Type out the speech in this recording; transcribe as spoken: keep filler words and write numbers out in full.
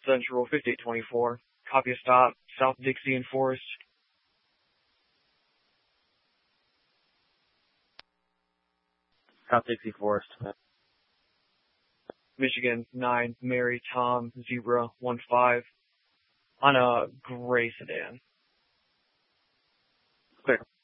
Central fifty-eight twenty-four. Copy a stop, South Dixie and Forest. South Dixie Forest. Michigan nine, Mary Tom Zebra one five. On a gray sedan. Clear.